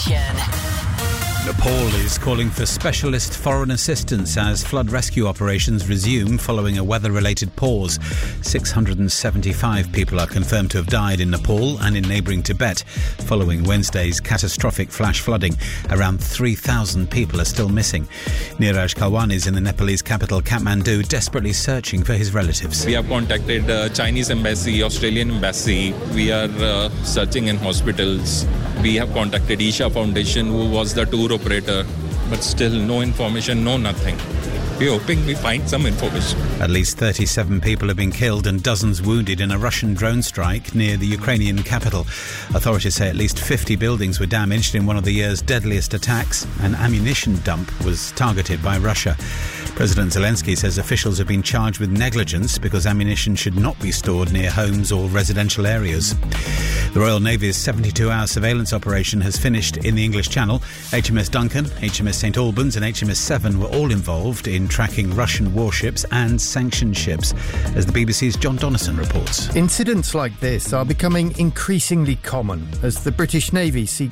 Nepal is calling for specialist foreign assistance as flood rescue operations resume following a weather-related pause. 675 people are confirmed to have died in Nepal and in neighbouring Tibet following Wednesday's catastrophic flash flooding. Around 3,000 people are still missing. Neeraj Kalwan is in the Nepalese capital Kathmandu, desperately searching for his relatives. We have contacted Chinese embassy, Australian embassy. We are searching in hospitals. We have contacted Isha Foundation, who was the tour operator, but still no information, no nothing. We're hoping we find some information. At least 37 people have been killed and dozens wounded in a Russian drone strike near the Ukrainian capital. Authorities say at least 50 buildings were damaged in one of the year's deadliest attacks. An ammunition dump was targeted by Russia. President Zelensky says officials have been charged with negligence because ammunition should not be stored near homes or residential areas. The Royal Navy's 72-hour surveillance operation has finished in the English Channel. HMS Duncan, HMS St Albans and HMS Seven were all involved in tracking Russian warships and sanctioned ships, as the BBC's John Donnison reports. Incidents like this are becoming increasingly common as the British Navy seeks